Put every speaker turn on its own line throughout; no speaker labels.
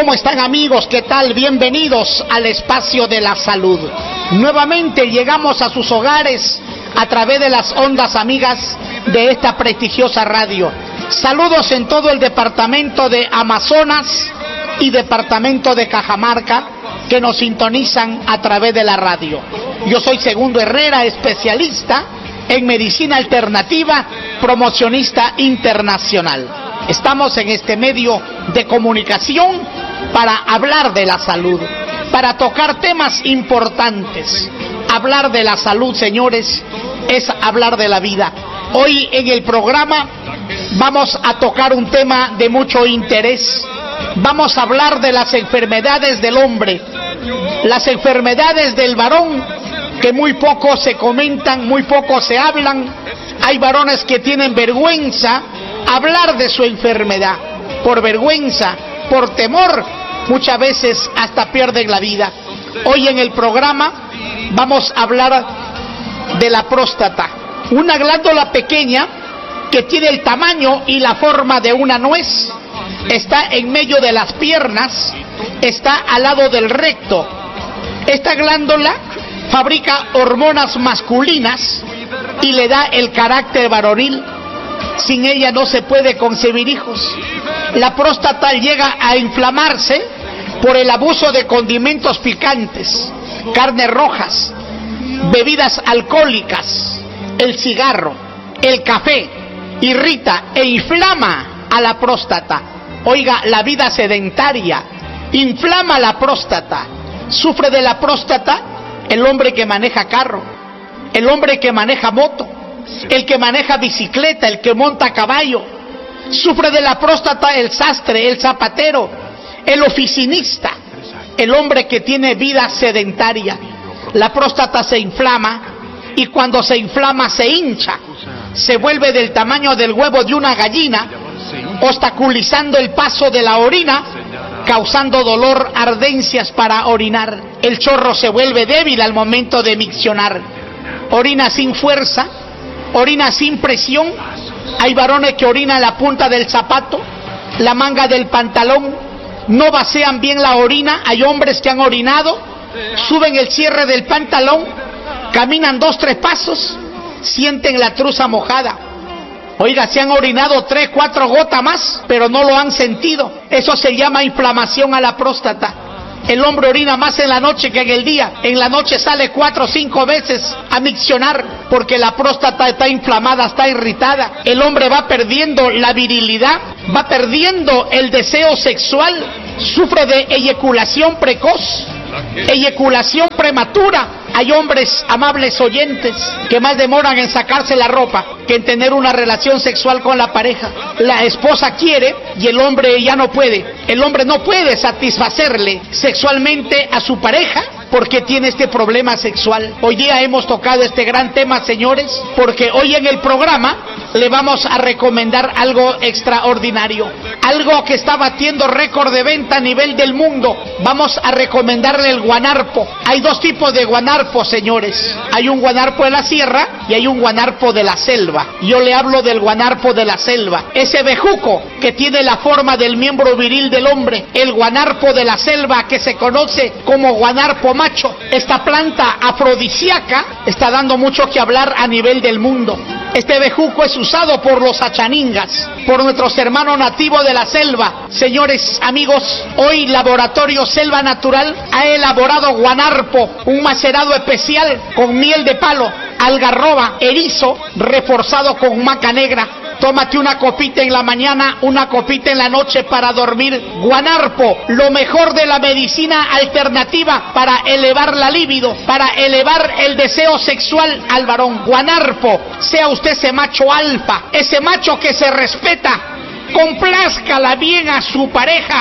¿Cómo están, amigos? ¿Qué tal? Bienvenidos al espacio de la salud. Nuevamente llegamos a sus hogares a través de las ondas amigas de esta prestigiosa radio. Saludos en todo el departamento de Amazonas y departamento de Cajamarca que nos sintonizan a través de la radio. Yo soy Segundo Herrera, especialista en medicina alternativa, promocionista internacional. Estamos en este medio de comunicación para hablar de la salud, para tocar temas importantes. Hablar de la salud, señores, es hablar de la vida. Hoy en el programa vamos a tocar un tema de mucho interés. Vamos a hablar de las enfermedades del hombre, las enfermedades del varón, que muy poco se comentan, muy poco se hablan. Hay varones que tienen vergüenza hablar de su enfermedad, por vergüenza, por temor, muchas veces hasta pierden la vida. Hoy en el programa vamos a hablar de la próstata, una glándula pequeña que tiene el tamaño y la forma de una nuez, está en medio de las piernas, está al lado del recto. Esta glándula fabrica hormonas masculinas y le da el carácter varonil. Sin ella no se puede concebir hijos. La próstata llega a inflamarse por el abuso de condimentos picantes, carnes rojas, bebidas alcohólicas, el cigarro, el café, irrita e inflama a la próstata. Oiga, la vida sedentaria inflama la próstata. Sufre de la próstata el hombre que maneja carro, el hombre que maneja moto, el que maneja bicicleta, el que monta caballo. Sufre de la próstata el sastre, el zapatero, el oficinista, el hombre que tiene vida sedentaria. La próstata se inflama y cuando se inflama se hincha, se vuelve del tamaño del huevo de una gallina, obstaculizando el paso de la orina, causando dolor, ardencias para orinar. El chorro se vuelve débil al momento de miccionar. Orina sin fuerza, orina sin presión. Hay varones que orinan la punta del zapato, la manga del pantalón, no vacían bien la orina. Hay hombres que han orinado, suben el cierre del pantalón, caminan 2-3 pasos, sienten la truza mojada. Oiga, se han orinado 3-4 gotas más, pero no lo han sentido. Eso se llama inflamación a la próstata. El hombre orina más en la noche que en el día. En la noche sale 4 o 5 veces a miccionar porque la próstata está inflamada, está irritada. El hombre va perdiendo la virilidad, va perdiendo el deseo sexual, sufre de eyaculación precoz, eyaculación prematura. Hay hombres, amables oyentes, que más demoran en sacarse la ropa que en tener una relación sexual con la pareja. La esposa quiere y el hombre ya no puede. El hombre no puede satisfacerle sexualmente a su pareja porque tiene este problema sexual. Hoy día hemos tocado este gran tema, señores, porque hoy en el programa le vamos a recomendar algo extraordinario, algo que está batiendo récord de venta a nivel del mundo. Vamos a recomendarle el guanarpo. Hay 2 tipos de guanarpo, señores. Hay un guanarpo de la sierra y hay un guanarpo de la selva. Yo le hablo del guanarpo de la selva, ese bejuco que tiene la forma del miembro viril del hombre. El guanarpo de la selva, que se conoce como guanarpo macho. Esta planta afrodisíaca está dando mucho que hablar a nivel del mundo. Este bejuco es usado por los achaningas, por nuestros hermanos nativos de la selva. Señores, amigos, hoy Laboratorio Selva Natural ha elaborado guanarpo, un macerado especial con miel de palo, algarroba, erizo, reforzado con maca negra. Tómate una copita en la mañana, una copita en la noche para dormir. Guanarpo, lo mejor de la medicina alternativa para elevar la libido, para elevar el deseo sexual al varón. Guanarpo, sea usted ese macho alfa, ese macho que se respeta, complázcala bien a su pareja,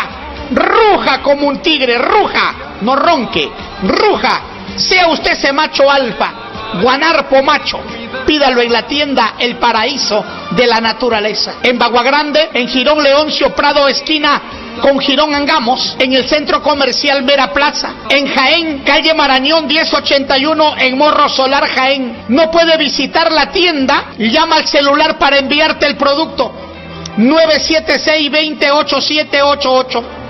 ruja como un tigre, ruja, no ronque, ruja, sea usted ese macho alfa. Guanarpo macho, pídalo en la tienda El Paraíso de la Naturaleza, en Bagua Grande, en Girón Leoncio Prado, esquina con Girón Angamos, en el Centro Comercial Mera Plaza, en Jaén, calle Marañón 1081, en Morro Solar, Jaén. No puede visitar la tienda, llama al celular para enviarte el producto, 976-208788,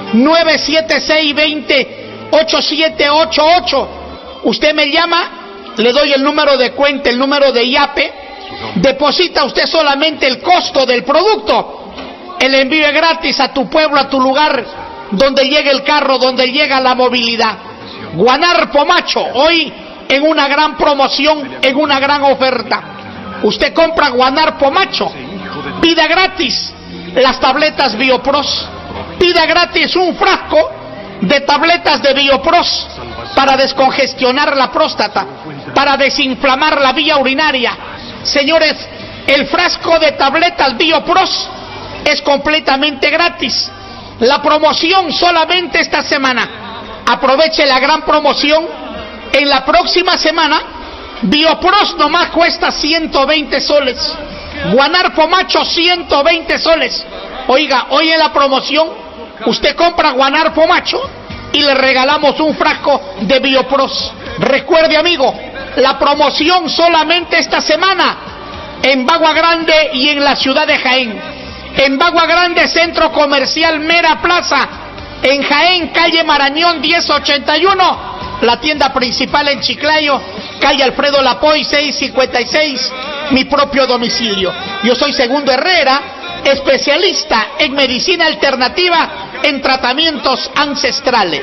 976-20-8788. Usted me llama, le doy el número de cuenta, el número de IAPE, deposita usted solamente el costo del producto, el envío es gratis a tu pueblo, a tu lugar, donde llegue el carro, donde llega la movilidad. Guanar Pomacho, hoy en una gran promoción, en una gran oferta. Usted compra Guanar Pomacho, pida gratis las tabletas Biopros, pida gratis un frasco de tabletas de Biopros para descongestionar la próstata, para desinflamar la vía urinaria. Señores, el frasco de tabletas Biopros es completamente gratis. La promoción solamente esta semana. Aproveche la gran promoción. En la próxima semana, Biopros nomás cuesta 120 soles. Guanar Pomacho 120 soles. Oiga, hoy en la promoción, usted compra Guanar Pomacho y le regalamos un frasco de Biopros. Recuerde, amigo, la promoción solamente esta semana en Bagua Grande y en la ciudad de Jaén. En Bagua Grande, Centro Comercial Mera Plaza. En Jaén, calle Marañón 1081. La tienda principal en Chiclayo, calle Alfredo Lapoy 656. Mi propio domicilio. Yo soy Segundo Herrera, especialista en medicina alternativa en tratamientos ancestrales.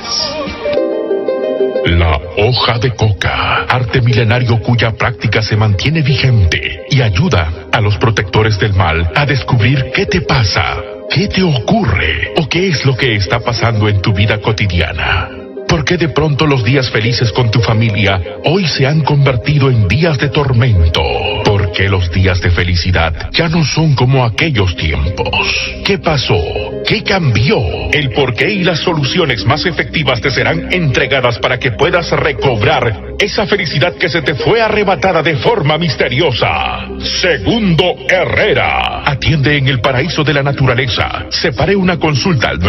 La hoja de coca, arte milenario cuya práctica se mantiene vigente y ayuda a los protectores del mal a descubrir qué te pasa, qué te ocurre o qué es lo que está pasando en tu vida cotidiana. ¿Por qué de pronto los días felices con tu familia hoy se han convertido en días de tormento? ¿Por qué los días de felicidad ya no son como aquellos tiempos? ¿Qué pasó? ¿Qué cambió? El porqué y las soluciones más efectivas te serán entregadas para que puedas recobrar esa felicidad que se te fue arrebatada de forma misteriosa. Segundo Herrera. Atiende en el paraíso de la naturaleza. Separe una consulta al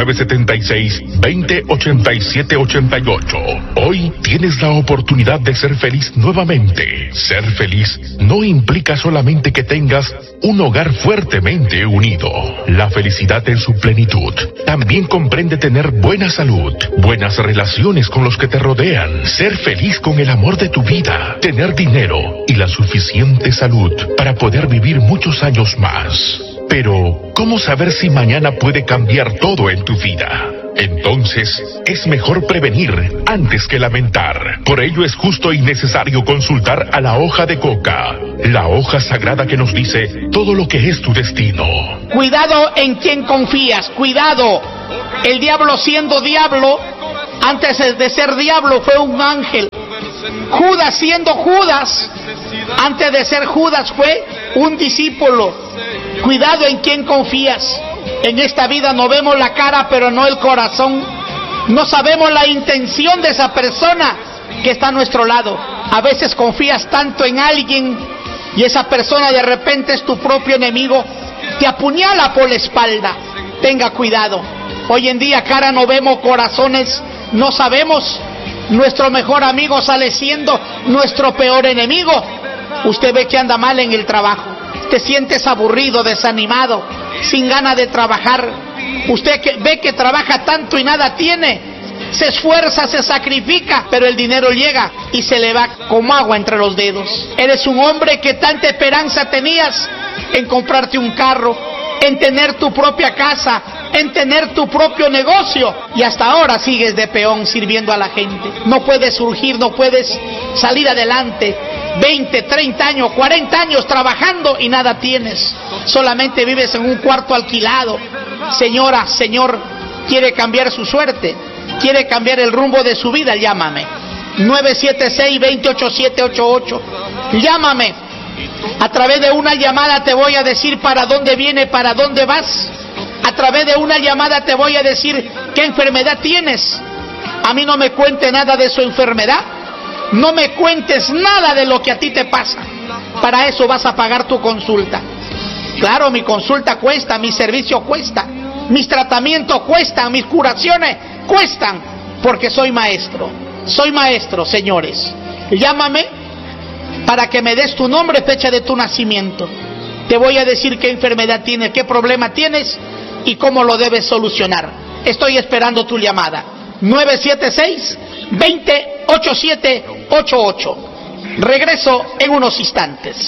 976-20-8788. Hoy tienes la oportunidad de ser feliz nuevamente. Ser feliz no implica solamente que tengas un hogar fuertemente unido. La felicidad en su plenitud también comprende tener buena salud, buenas relaciones con los que te rodean, ser feliz con el amor de tu vida, tener dinero y la suficiente salud para poder vivir muchos años más. Pero, ¿cómo saber si mañana puede cambiar todo en tu vida? Entonces, es mejor prevenir antes que lamentar. Por ello es justo y necesario consultar a la hoja de coca, la hoja sagrada que nos dice todo lo que es tu destino.
Cuidado en quien confías, cuidado. El diablo siendo diablo, antes de ser diablo fue un ángel. Judas siendo Judas, antes de ser Judas fue un discípulo. Cuidado en quien confías. En esta vida no vemos la cara, pero no el corazón. No sabemos la intención de esa persona que está a nuestro lado. A veces confías tanto en alguien y esa persona de repente es tu propio enemigo. Te apuñala por la espalda. Tenga cuidado. Hoy en día cara no vemos, corazones no sabemos. Nuestro mejor amigo sale siendo nuestro peor enemigo. Usted ve que anda mal en el trabajo. Te sientes aburrido, desanimado, sin ganas de trabajar. Usted ve que trabaja tanto y nada tiene. Se esfuerza, se sacrifica, pero el dinero llega y se le va como agua entre los dedos. Eres un hombre que tanta esperanza tenías en comprarte un carro, en tener tu propia casa, en tener tu propio negocio, y hasta ahora sigues de peón sirviendo a la gente. No puedes surgir, no puedes salir adelante. 20, 30 años, 40 años trabajando y nada tienes. Solamente vives en un cuarto alquilado. Señora, señor, quiere cambiar su suerte, quiere cambiar el rumbo de su vida, llámame. 976-20-8788. Llámame. A través de una llamada te voy a decir para dónde viene, para dónde vas. A través de una llamada te voy a decir qué enfermedad tienes. A mí no me cuente nada de su enfermedad. No me cuentes nada de lo que a ti te pasa. Para eso vas a pagar tu consulta. Claro, mi consulta cuesta, mi servicio cuesta, mis tratamientos cuestan, mis curaciones cuestan, porque soy maestro. Soy maestro, señores. Llámame para que me des tu nombre, fecha de tu nacimiento. Te voy a decir qué enfermedad tienes, qué problema tienes, y cómo lo debes solucionar. Estoy esperando tu llamada. 976-20-8788. Regreso en unos instantes.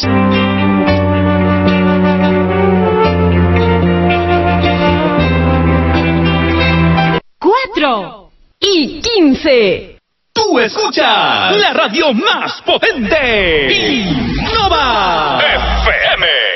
4:15.
Tú escuchas la radio más potente, Innova
FM.